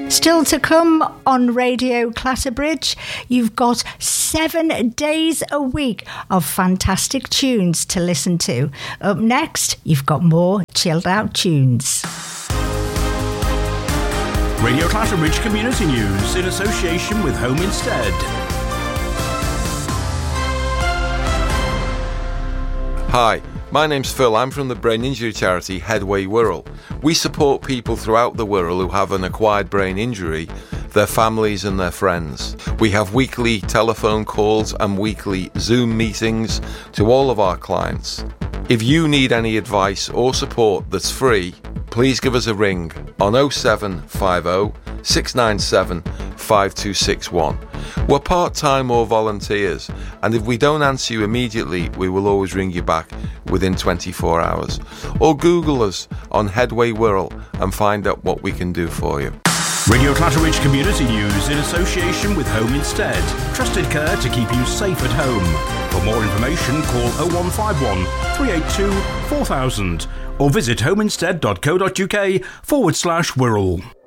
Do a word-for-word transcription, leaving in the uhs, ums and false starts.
Still to come on Radio Clatterbridge, you've got seven days a week of fantastic tunes to listen to. Up next, you've got more chilled out tunes. Radio Clatterbridge Community News in association with Home Instead. Hi, my name's Phil. I'm from the brain injury charity Headway Wirral. We support people throughout the Wirral who have an acquired brain injury, their families and their friends. We have weekly telephone calls and weekly Zoom meetings to all of our clients. If you need any advice or support that's free, please give us a ring on oh seven five oh, six nine seven, five two six one. We're part-time or volunteers, and if we don't answer you immediately, we will always ring you back within twenty-four hours. Or Google us on Headway Wirral and find out what we can do for you. Radio Clatterbridge Community News in association with Home Instead. Trusted care to keep you safe at home. For more information, call oh one five one, three eight two, four thousand or visit homeinstead.co.uk forward slash Wirral.